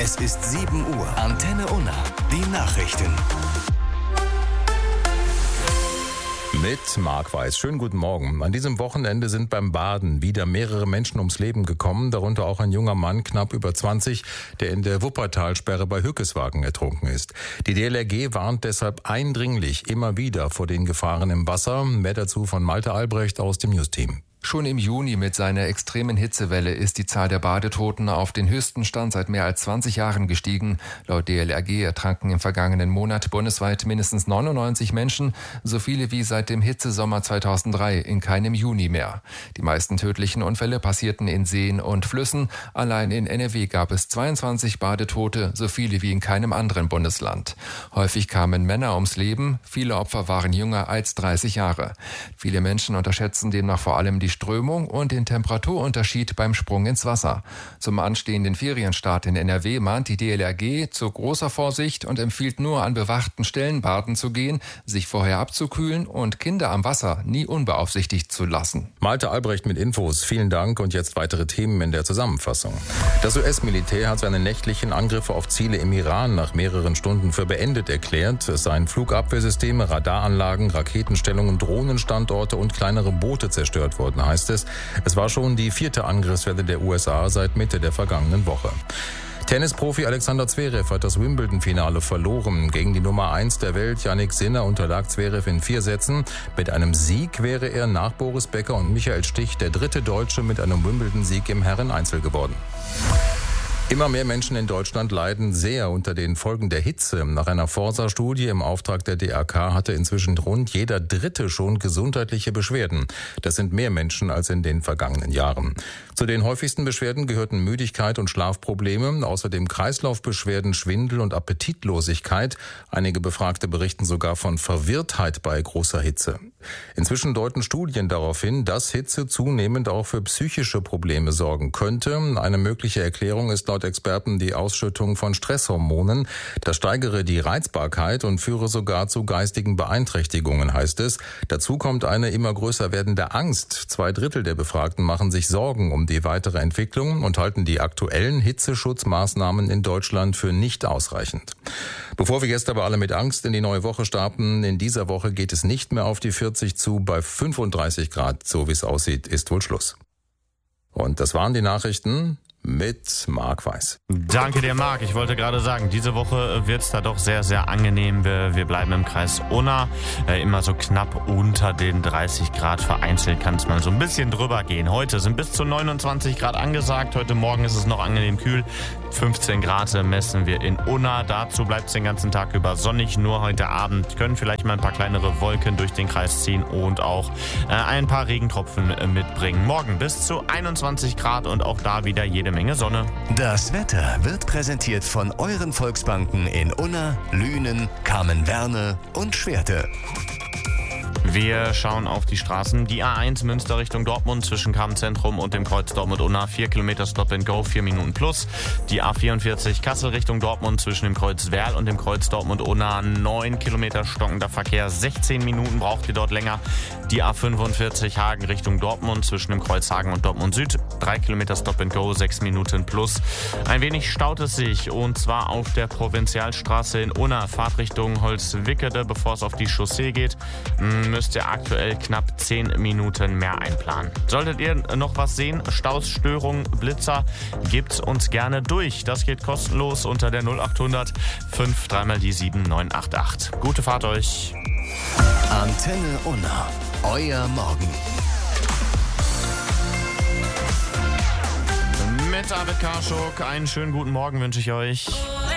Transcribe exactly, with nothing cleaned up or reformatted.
Es ist sieben Uhr. Antenne Unna. Die Nachrichten. Mit Marc Weiß. Schönen guten Morgen. An diesem Wochenende sind beim Baden wieder mehrere Menschen ums Leben gekommen, darunter auch ein junger Mann, knapp über zwanzig, der in der Wuppertalsperre bei Hückeswagen ertrunken ist. Die D L R G warnt deshalb eindringlich immer wieder vor den Gefahren im Wasser. Mehr dazu von Malte Albrecht aus dem News-Team. Schon im Juni mit seiner extremen Hitzewelle ist die Zahl der Badetoten auf den höchsten Stand seit mehr als zwanzig Jahren gestiegen. Laut D L R G ertranken im vergangenen Monat bundesweit mindestens neunundneunzig Menschen, so viele wie seit dem Hitzesommer zweitausenddrei, in keinem Juni mehr. Die meisten tödlichen Unfälle passierten in Seen und Flüssen. Allein in N R W gab es zweiundzwanzig Badetote, so viele wie in keinem anderen Bundesland. Häufig kamen Männer ums Leben, viele Opfer waren jünger als dreißig Jahre. Viele Menschen unterschätzen demnach vor allem die Strömung und den Temperaturunterschied beim Sprung ins Wasser. Zum anstehenden Ferienstart in N R W mahnt die D L R G zu großer Vorsicht und empfiehlt nur an bewachten Stellen baden zu gehen, sich vorher abzukühlen und Kinder am Wasser nie unbeaufsichtigt zu lassen. Malte Albrecht mit Infos. Vielen Dank und jetzt weitere Themen in der Zusammenfassung. Das U S-Militär hat seine nächtlichen Angriffe auf Ziele im Iran nach mehreren Stunden für beendet erklärt. Es seien Flugabwehrsysteme, Radaranlagen, Raketenstellungen, Drohnenstandorte und kleinere Boote zerstört worden, heißt es. Es war schon die vierte Angriffswelle der U S A seit Mitte der vergangenen Woche. Tennisprofi Alexander Zverev hat das Wimbledon-Finale verloren. Gegen die Nummer eins der Welt, Jannik Sinner, unterlag Zverev in vier Sätzen. Mit einem Sieg wäre er nach Boris Becker und Michael Stich der dritte Deutsche mit einem Wimbledon-Sieg im Herren-Einzel geworden. Immer mehr Menschen in Deutschland leiden sehr unter den Folgen der Hitze. Nach einer Forsa-Studie im Auftrag der D A K hatte inzwischen rund jeder Dritte schon gesundheitliche Beschwerden. Das sind mehr Menschen als in den vergangenen Jahren. Zu den häufigsten Beschwerden gehörten Müdigkeit und Schlafprobleme, außerdem Kreislaufbeschwerden, Schwindel und Appetitlosigkeit. Einige Befragte berichten sogar von Verwirrtheit bei großer Hitze. Inzwischen deuten Studien darauf hin, dass Hitze zunehmend auch für psychische Probleme sorgen könnte. Eine mögliche Erklärung ist laut Experten die Ausschüttung von Stresshormonen. Das steigere die Reizbarkeit und führe sogar zu geistigen Beeinträchtigungen, heißt es. Dazu kommt eine immer größer werdende Angst. Zwei Drittel der Befragten machen sich Sorgen um die weitere Entwicklung und halten die aktuellen Hitzeschutzmaßnahmen in Deutschland für nicht ausreichend. Bevor wir jetzt aber alle mit Angst in die neue Woche starten, in dieser Woche geht es nicht mehr auf die vierzig zu. Bei fünfunddreißig Grad, so wie es aussieht, ist wohl Schluss. Und das waren die Nachrichten mit Marc Weiß. Danke dir, Marc. Ich wollte gerade sagen, diese Woche wird's da doch sehr, sehr angenehm. Wir, wir bleiben im Kreis Unna, äh, immer so knapp unter den dreißig Grad. Vereinzelt kann es mal so ein bisschen drüber gehen. Heute sind bis zu neunundzwanzig Grad angesagt. Heute Morgen ist es noch angenehm kühl. fünfzehn Grad messen wir in Unna. Dazu bleibt es den ganzen Tag über sonnig. Nur heute Abend können vielleicht mal ein paar kleinere Wolken durch den Kreis ziehen und auch äh, ein paar Regentropfen äh, mitbringen. Morgen bis zu einundzwanzig Grad und auch da wieder jede Menge Sonne. Das Wetter wird präsentiert von euren Volksbanken in Unna, Lünen, Kamen-Werne und Schwerte. Wir schauen auf die Straßen. Die A eins Münster Richtung Dortmund zwischen Kamen-Zentrum und dem Kreuz Dortmund-Unna. vier Kilometer Stop and Go, vier Minuten plus. Die A vierundvierzig Kassel Richtung Dortmund zwischen dem Kreuz Werl und dem Kreuz Dortmund-Unna. neun Kilometer stockender Verkehr. sechzehn Minuten braucht ihr dort länger. Die A fünfundvierzig Hagen Richtung Dortmund zwischen dem Kreuz Hagen und Dortmund Süd. drei Kilometer Stop and Go, sechs Minuten plus. Ein wenig staut es sich und zwar auf der Provinzialstraße in Unna. Fahrtrichtung Holzwickede, bevor es auf die Chaussee geht, müsst ihr aktuell knapp zehn Minuten mehr einplanen. Solltet ihr noch was sehen, Staus, Störungen, Blitzer, gebt's uns gerne durch. Das geht kostenlos unter der null achthundert fünf dreimal die sieben neun acht acht. Gute Fahrt euch. Antenne Unna, euer Morgen. Mit David Karschuk, einen schönen guten Morgen wünsche ich euch.